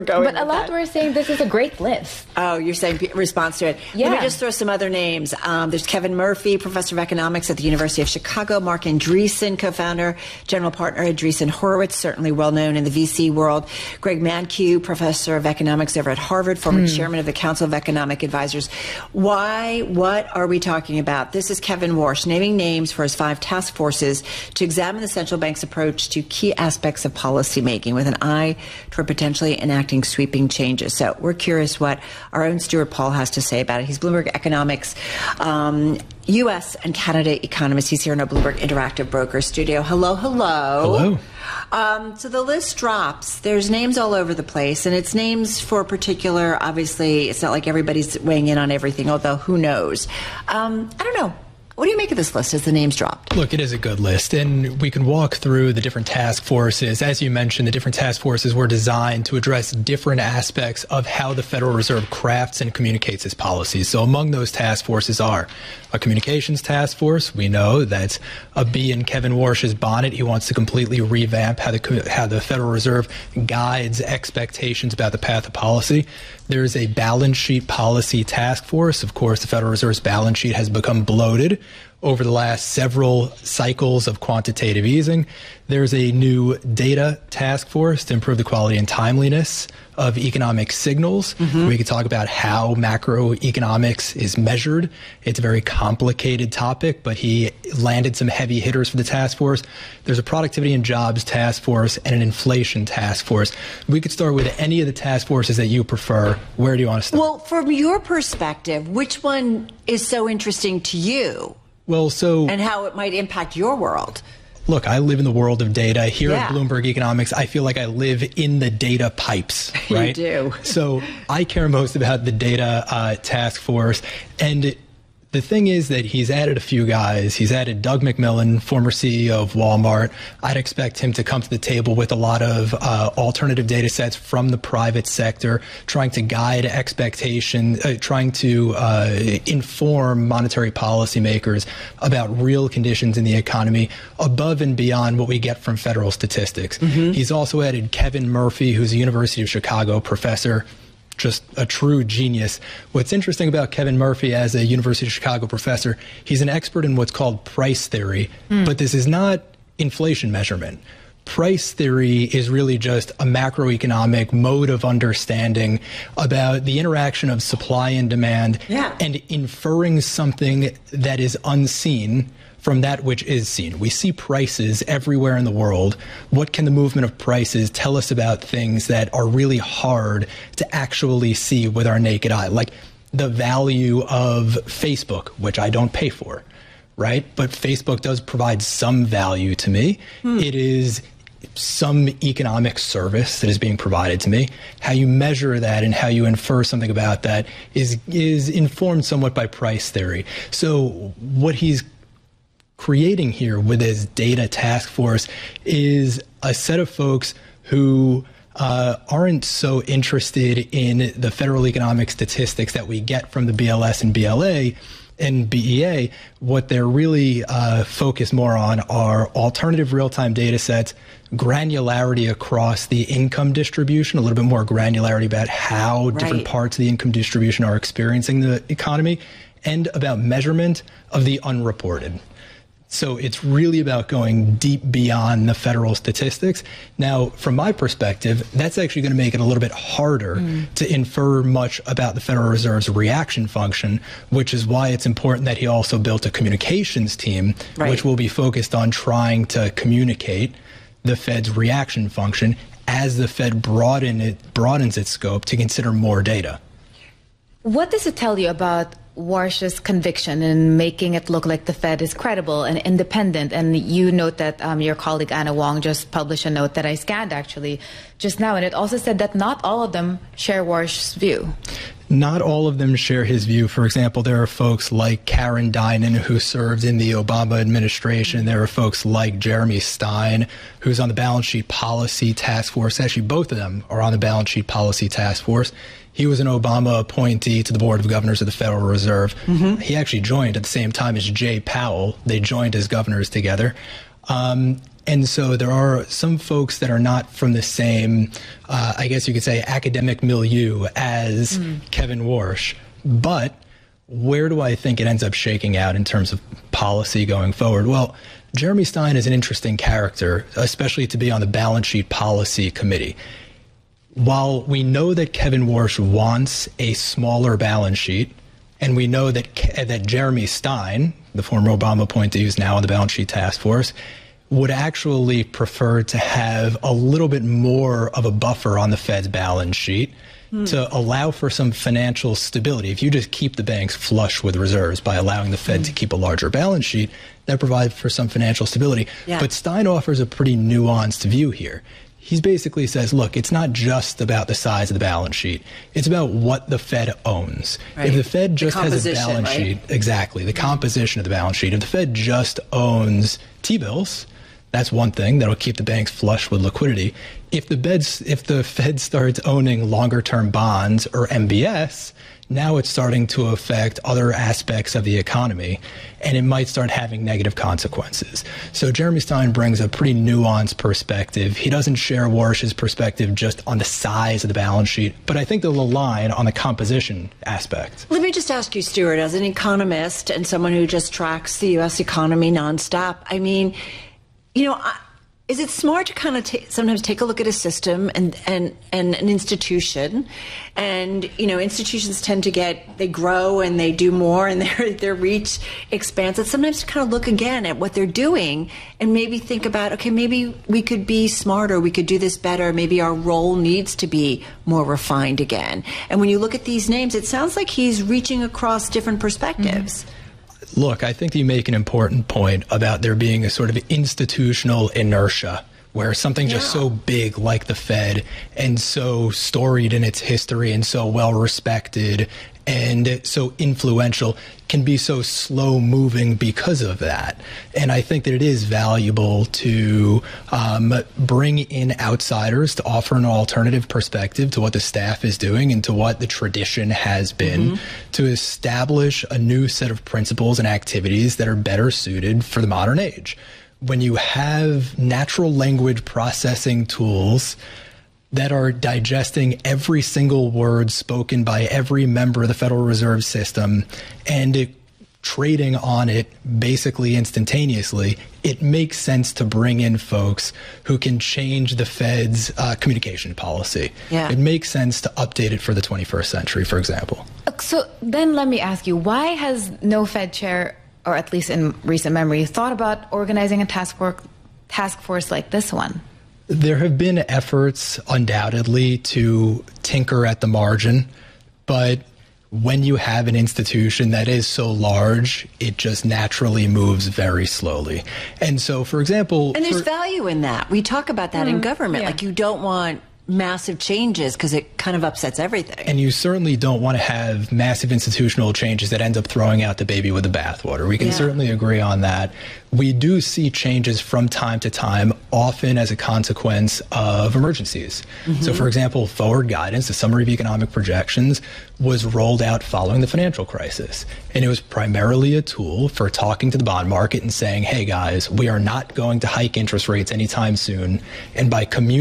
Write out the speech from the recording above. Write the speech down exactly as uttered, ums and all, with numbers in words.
Going but a lot that. were saying this is a great list. Oh, you're saying p- response to it. Yeah. Let me just throw some other names. Um, there's Kevin Murphy, professor of economics at the University of Chicago. Mark Andreessen, co-founder, general partner at Andreessen Horowitz, certainly well known in the V C world. Greg Mankiw, professor of economics over at Harvard, former mm. chairman of the Council of Economic Advisors. Why? What are we talking about? This is Kevin Warsh naming names for his five task forces to examine the central bank's approach to key aspects of policymaking with an eye toward potentially enacting sweeping changes. So we're curious what our own Stuart Paul has to say about it. He's Bloomberg Economics, um, U S and Canada economist. He's here in our Bloomberg Interactive Broker studio. Hello, hello. Hello. Um, so the list drops. There's names all over the place, and it's names for particular, obviously, it's not like everybody's weighing in on everything, although who knows. Um, I don't know. What do you make of this list as the names dropped? Look, it is a good list, and we can walk through the different task forces. As you mentioned, the different task forces were designed to address different aspects of how the Federal Reserve crafts and communicates its policies. So among those task forces are a communications task force. We know that's a bee in Kevin Warsh's bonnet. He wants to completely revamp how the, how the Federal Reserve guides expectations about the path of policy. There's a balance sheet policy task force. Of course, the Federal Reserve's balance sheet has become bloated over the last several cycles of quantitative easing. There's a new data task force to improve the quality and timeliness of economic signals. Mm-hmm. We could talk about how macroeconomics is measured. It's a very complicated topic, but he landed some heavy hitters for the task force. There's a productivity and jobs task force and an inflation task force. We could start with any of the task forces that you prefer. Where do you want to start? Well, from your perspective, which one is so interesting to you? Well, so and how it might impact your world. Look, I live in the world of data. Here yeah. at Bloomberg Economics, I feel like I live in the data pipes, right? You do. So I care most about the data uh, task force. And the thing is that he's added a few guys. He's added Doug McMillon, former C E O of Walmart. I'd expect him to come to the table with a lot of uh, alternative data sets from the private sector, trying to guide expectation, uh, trying to uh, inform monetary policymakers about real conditions in the economy above and beyond what we get from federal statistics. Mm-hmm. He's also added Kevin Murphy, who's a University of Chicago professor, just a true genius. What's interesting about Kevin Murphy as a University of Chicago professor, he's an expert in what's called price theory, mm. but this is not inflation measurement. Price theory is really just a macroeconomic mode of understanding about the interaction of supply and demand yeah. and inferring something that is unseen from that which is seen. We see prices everywhere in the world. What can the movement of prices tell us about things that are really hard to actually see with our naked eye? Like the value of Facebook, which I don't pay for, right? But Facebook does provide some value to me. Hmm. It is some economic service that is being provided to me. How you measure that and how you infer something about that is is informed somewhat by price theory. So what he's creating here with his data task force is a set of folks who uh, aren't so interested in the federal economic statistics that we get from the B L S and B L A and B E A. What they're really uh, focused more on are alternative real-time data sets, granularity across the income distribution, a little bit more granularity about how right. different parts of the income distribution are experiencing the economy, and about measurement of the unreported. So it's really about going deep beyond the federal statistics. Now, from my perspective, that's actually going to make it a little bit harder mm. to infer much about the Federal Reserve's reaction function, which is why it's important that he also built a communications team, right. which will be focused on trying to communicate the Fed's reaction function as the Fed broaden it, broadens its scope to consider more data. What does it tell you about Warsh's conviction in making it look like the Fed is credible and independent? And you note that um, your colleague Anna Wong just published a note that I scanned actually just now, and it also said that not all of them share Warsh's view. Not all of them share his view. For example, there are folks like Karen Dinan, who served in the Obama administration. There are folks like Jeremy Stein, who's on the balance sheet policy task force. Actually, both of them are on the balance sheet policy task force. He was an Obama appointee to the Board of Governors of the Federal Reserve. Mm-hmm. He actually joined at the same time as Jay Powell. They joined as governors together. Um, And so there are some folks that are not from the same, uh, I guess you could say, academic milieu as mm. Kevin Warsh. But where do I think it ends up shaking out in terms of policy going forward? Well, Jeremy Stein is an interesting character, especially to be on the balance sheet policy committee. While we know that Kevin Warsh wants a smaller balance sheet, and we know that that Jeremy Stein, the former Obama appointee who's now on the balance sheet task force, would actually prefer to have a little bit more of a buffer on the Fed's balance sheet mm. to allow for some financial stability. If you just keep the banks flush with reserves by allowing the Fed mm. to keep a larger balance sheet, that provides for some financial stability. Yeah. But Stein offers a pretty nuanced view here. He basically says, look, it's not just about the size of the balance sheet. It's about what the Fed owns. Right. If the Fed just the has a balance right? sheet, exactly, the composition of the balance sheet. If the Fed just owns T-bills, that's one thing that'll keep the banks flush with liquidity. If the Fed's, if the Fed starts owning longer-term bonds or M B S, now it's starting to affect other aspects of the economy, and it might start having negative consequences. So Jeremy Stein brings a pretty nuanced perspective. He doesn't share Warsh's perspective just on the size of the balance sheet, but I think they'll align on the composition aspect. Let me just ask you, Stuart, as an economist and someone who just tracks the U S economy nonstop, I mean, you know, I, is it smart to kind of t- sometimes take a look at a system and, and, and an institution? And, you know, institutions tend to get, they grow and they do more and their their reach expands. And sometimes to kind of look again at what they're doing and maybe think about, okay, maybe we could be smarter, we could do this better, maybe our role needs to be more refined again. And when you look at these names, it sounds like he's reaching across different perspectives. Mm-hmm. Look, I think you make an important point about there being a sort of institutional inertia where something yeah. just so big like the Fed and so storied in its history and so well respected and so influential can be so slow moving because of that. And I think that it is valuable to um, bring in outsiders to offer an alternative perspective to what the staff is doing and to what the tradition has been, mm-hmm. to establish a new set of principles and activities that are better suited for the modern age. When you have natural language processing tools that are digesting every single word spoken by every member of the Federal Reserve System and it, trading on it basically instantaneously, it makes sense to bring in folks who can change the Fed's uh, communication policy. Yeah. It makes sense to update it for the twenty-first century, for example. So then let me ask you, why has no Fed chair, or at least in recent memory, thought about organizing a task force, task force like this one? There have been efforts, undoubtedly, to tinker at the margin, but when you have an institution that is so large, it just naturally moves very slowly. And so, for example... And there's for, value in that. We talk about that mm, in government. Yeah. Like, you don't want massive changes because it kind of upsets everything. And you certainly don't want to have massive institutional changes that end up throwing out the baby with the bathwater. We can yeah. certainly agree on that. We do see changes from time to time, often as a consequence of emergencies. Mm-hmm. So, for example, forward guidance, the summary of economic projections, was rolled out following the financial crisis. And it was primarily a tool for talking to the bond market and saying, hey, guys, we are not going to hike interest rates anytime soon. And by communicating